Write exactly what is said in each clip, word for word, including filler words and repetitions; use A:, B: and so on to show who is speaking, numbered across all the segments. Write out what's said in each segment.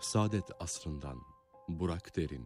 A: Saadet asrından Burak Derin,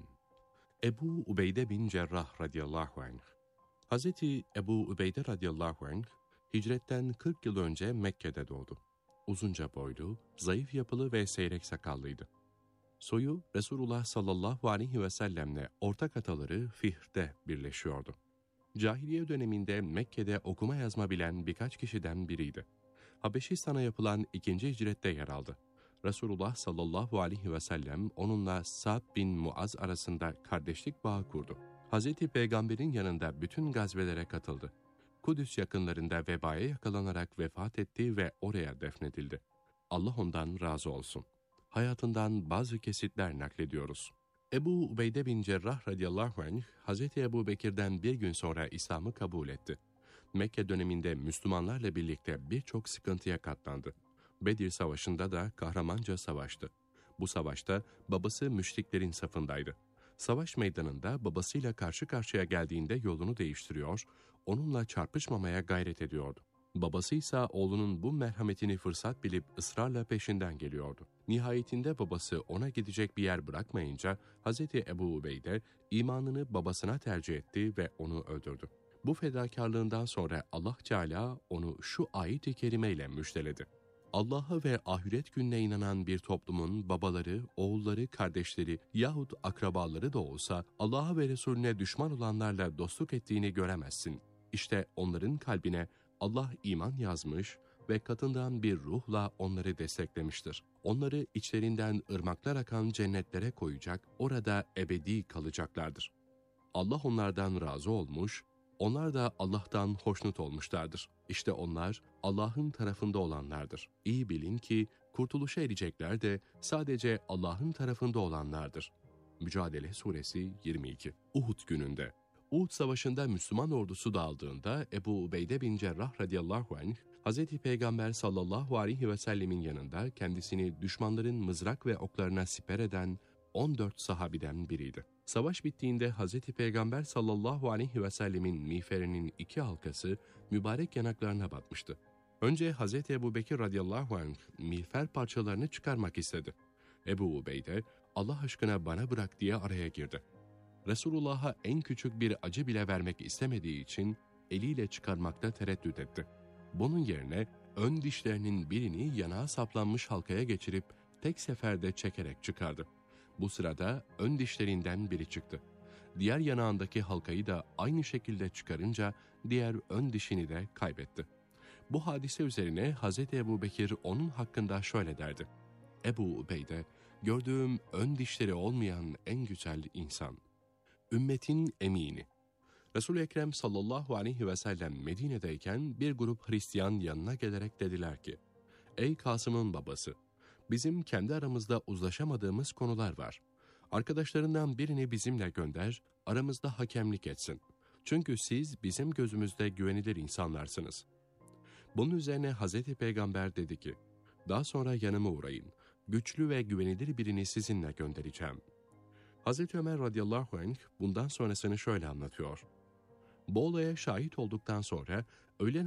A: Ebu Ubeyde bin Cerrah radıyallahu anh. Hazreti Ebu Ubeyde radıyallahu anh, hicretten kırk yıl önce Mekke'de doğdu. Uzunca boylu, zayıf yapılı ve seyrek sakallıydı. Soyu Resulullah sallallahu aleyhi ve sellemle ortak ataları Fihr'de birleşiyordu. Cahiliye döneminde Mekke'de okuma yazma bilen birkaç kişiden biriydi. Habeşistan'a yapılan ikinci hicrette yer aldı. Resulullah sallallahu aleyhi ve sellem onunla Sa'd bin Muaz arasında kardeşlik bağı kurdu. Hazreti Peygamber'in yanında bütün gazvelere katıldı. Kudüs yakınlarında vebaya yakalanarak vefat etti ve oraya defnedildi. Allah ondan razı olsun. Hayatından bazı kesitler naklediyoruz. Ebu Ubeyde bin Cerrah radıyallahu anh, Hazreti Ebu Bekir'den bir gün sonra İslam'ı kabul etti. Mekke döneminde Müslümanlarla birlikte birçok sıkıntıya katlandı. Bedir Savaşı'nda da kahramanca savaştı. Bu savaşta babası müşriklerin safındaydı. Savaş meydanında babasıyla karşı karşıya geldiğinde yolunu değiştiriyor, onunla çarpışmamaya gayret ediyordu. Babası ise oğlunun bu merhametini fırsat bilip ısrarla peşinden geliyordu. Nihayetinde babası ona gidecek bir yer bırakmayınca Hazreti Ebu Ubeyde imanını babasına tercih etti ve onu öldürdü. Bu fedakarlığından sonra Allah Teala onu şu ayet-i kerimeyle müjdeledi. Allah'a ve ahiret gününe inanan bir toplumun babaları, oğulları, kardeşleri yahut akrabaları da olsa Allah'a ve Resulüne düşman olanlarla dostluk ettiğini göremezsin. İşte onların kalbine Allah iman yazmış ve katından bir ruhla onları desteklemiştir. Onları içlerinden ırmaklar akan cennetlere koyacak, orada ebedi kalacaklardır. Allah onlardan razı olmuş, onlar da Allah'tan hoşnut olmuşlardır. İşte onlar Allah'ın tarafında olanlardır. İyi bilin ki kurtuluşa erecekler de sadece Allah'ın tarafında olanlardır. Mücadele Suresi yirmi iki. Uhud gününde. Uhud Savaşı'nda Müslüman ordusu dağıldığında Ebu Ubeyde bin Cerrah radıyallahu anh, Hazreti Peygamber sallallahu aleyhi ve sellemin yanında kendisini düşmanların mızrak ve oklarına siper eden on dört sahabiden biriydi. Savaş bittiğinde Hazreti Peygamber sallallahu aleyhi ve sellemin miğferinin iki halkası mübarek yanaklarına batmıştı. Önce Hazreti Ebu Bekir radıyallahu anh miğfer parçalarını çıkarmak istedi. Ebu Ubeyde, Allah aşkına bana bırak diye araya girdi. Resulullah'a en küçük bir acı bile vermek istemediği için eliyle çıkarmakta tereddüt etti. Bunun yerine ön dişlerinin birini yanağa saplanmış halkaya geçirip tek seferde çekerek çıkardı. Bu sırada ön dişlerinden biri çıktı. Diğer yanağındaki halkayı da aynı şekilde çıkarınca diğer ön dişini de kaybetti. Bu hadise üzerine Hazreti Ebu Bekir onun hakkında şöyle derdi. Ebu Ubeyde, gördüğüm ön dişleri olmayan en güzel insan. Ümmetin emini. Resul-i Ekrem sallallahu aleyhi ve sellem Medine'deyken bir grup Hristiyan yanına gelerek dediler ki, Ey Kasım'ın babası! Bizim kendi aramızda uzlaşamadığımız konular var. Arkadaşlarından birini bizimle gönder, aramızda hakemlik etsin. Çünkü siz bizim gözümüzde güvenilir insanlarsınız. Bunun üzerine Hazreti Peygamber dedi ki, daha sonra yanıma uğrayın. Güçlü ve güvenilir birini sizinle göndereceğim. Hazreti Ömer radıyallahu anh bundan sonrasını şöyle anlatıyor. Bu olaya şahit olduktan sonra öğlen